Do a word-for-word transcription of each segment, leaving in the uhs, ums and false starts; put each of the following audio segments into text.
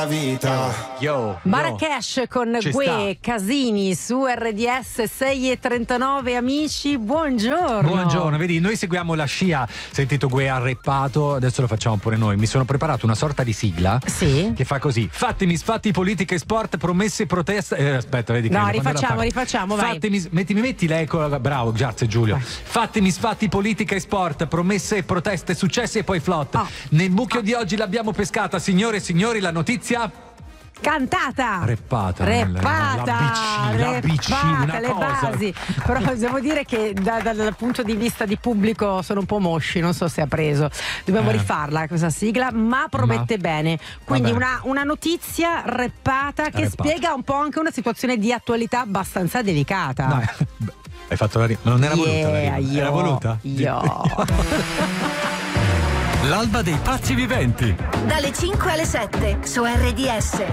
vita. Yo, Marrakesh con Ci Gue Casini su R D S sei e trentanove. Amici, buongiorno. Buongiorno, vedi, noi seguiamo la scia. Sentito Gue ha rappato, adesso lo facciamo pure noi. Mi sono preparato una sorta di sigla Sì. che fa così: fattimi sfatti, politica e sport, promesse, proteste. Eh, aspetta, vedi che No, quando rifacciamo, era- rifacciamo, vai. Fattimi, metti, mi metti l'eco, bravo, grazie Giulio. Vai. Fattimi sfatti, politica e sport, promesse e proteste, successi e poi flop. Oh. Nel mucchio di oggi l'abbiamo pescata, signore e signori, la notizia Cantata, reppata, reppata, la B C, reppata, una le cosa. basi. Però devo dire che da, da, dal punto di vista di pubblico sono un po' mosci, non so se ha preso. Dobbiamo Eh. rifarla questa sigla, ma promette Ma- bene. Quindi Vabbè. una, una notizia reppata che Reppata. spiega un po' anche una situazione di attualità abbastanza delicata. Dai, beh, hai fatto la rima, ma non era voluta la Yeah, rima. io, Era voluta? io. L'alba dei pazzi viventi. Dalle cinque alle sette su R D S.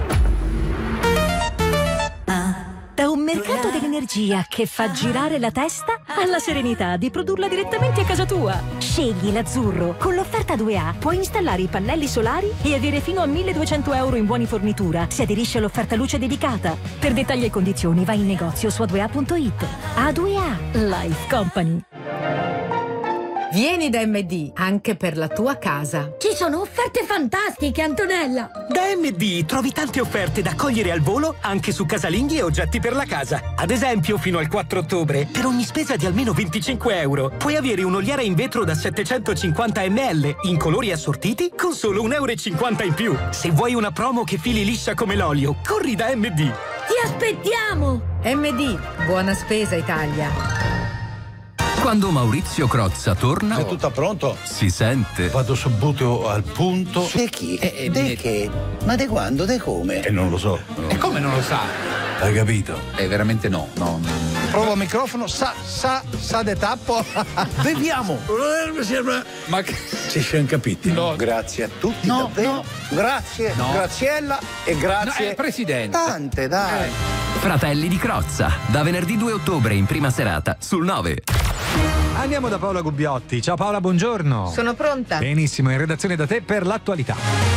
Da un mercato dell'energia che fa girare la testa alla serenità di produrla direttamente a casa tua. Scegli l'azzurro. Con l'offerta due A puoi installare i pannelli solari e avere fino a milleduecento euro in buoni fornitura se aderisci all'offerta luce dedicata. Per dettagli e condizioni vai in negozio su a due a punto it. A due A Life Company. Vieni da M D anche per la tua casa. Ci sono offerte fantastiche, Antonella. Da M D trovi tante offerte da cogliere al volo anche su casalinghi e oggetti per la casa. Ad esempio, fino al quattro ottobre, per ogni spesa di almeno venticinque euro, puoi avere un'oliera in vetro da settecentocinquanta millilitri in colori assortiti con solo un euro e cinquanta in più. Se vuoi una promo che fili liscia come l'olio, corri da M D. Ti aspettiamo. M D, buona spesa Italia. Quando Maurizio Crozza torna, È tutto pronto? si sente Vado subito al punto. De chi? Eh, De che? Ma de quando? De come? E non lo so. E come non lo sa? Hai capito? Eh, veramente no, no. Provo il microfono. Sa, sa, sa de tappo. Beviamo. Mi sembra. Ma che... Ci siamo capiti. No. Grazie a tutti. No, davvero. no. Grazie. No. Graziella e grazie. No, eh, Presidente. Tante, dai. Fratelli di Crozza, da venerdì due ottobre in prima serata sul nove. Andiamo da Paola Gubbiotti. Ciao Paola, buongiorno. Sono pronta. Benissimo, in redazione da te per l'attualità.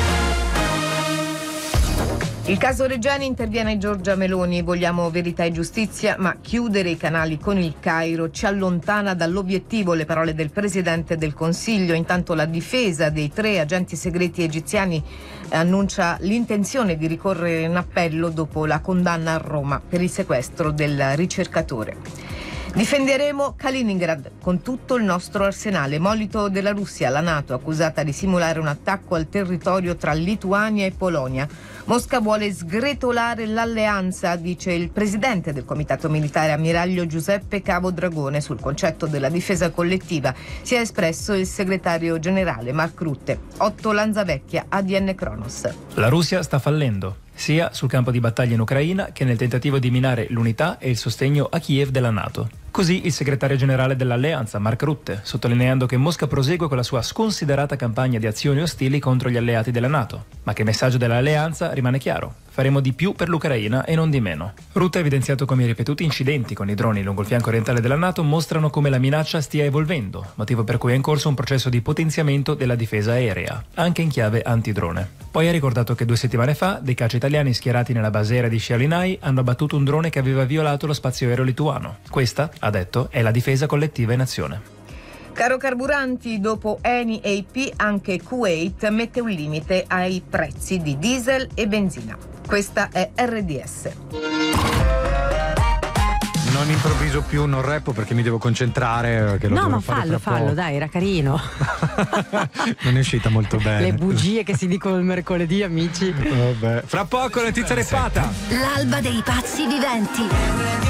Il caso Reggiani interviene Giorgia Meloni. Vogliamo verità e giustizia, ma chiudere i canali con il Cairo ci allontana dall'obiettivo. Le parole del Presidente del Consiglio. Intanto la difesa dei tre agenti segreti egiziani annuncia l'intenzione di ricorrere in appello dopo la condanna a Roma per il sequestro del ricercatore. Difenderemo Kaliningrad con tutto il nostro arsenale. Monito della Russia, la NATO accusata di simulare un attacco al territorio tra Lituania e Polonia. Mosca vuole sgretolare l'alleanza, dice il presidente del Comitato Militare Ammiraglio Giuseppe Cavo Dragone. Sul concetto della difesa collettiva si è espresso il segretario generale Mark Rutte. Otto Lanzavecchia, A D N Kronos. La Russia sta fallendo, sia sul campo di battaglia in Ucraina che nel tentativo di minare l'unità e il sostegno a Kiev della NATO. Così il segretario generale dell'alleanza, Mark Rutte, sottolineando che Mosca prosegue con la sua sconsiderata campagna di azioni ostili contro gli alleati della NATO, ma che il messaggio dell'alleanza rimane chiaro: faremo di più per l'Ucraina e non di meno. Rutte ha evidenziato come i ripetuti incidenti con i droni lungo il fianco orientale della NATO mostrano come la minaccia stia evolvendo, motivo per cui è in corso un processo di potenziamento della difesa aerea, anche in chiave antidrone. Poi ha ricordato che due settimane fa dei caccia italiani schierati nella base aerea di Scialinai hanno abbattuto un drone che aveva violato lo spazio aereo lituano. Questa, ha detto, è la difesa collettiva in azione. Caro carburanti, dopo Eni e I P anche Kuwait mette un limite ai prezzi di diesel e benzina. Questa è R D S. Non improvviso più, non rappo perché mi devo concentrare. Che lo No, devo ma fare fallo, fra fallo, poco. dai, era carino. Non è uscita molto bene. Le bugie che si dicono il mercoledì, amici. Vabbè. Fra poco notizia reppata. L'alba dei pazzi viventi.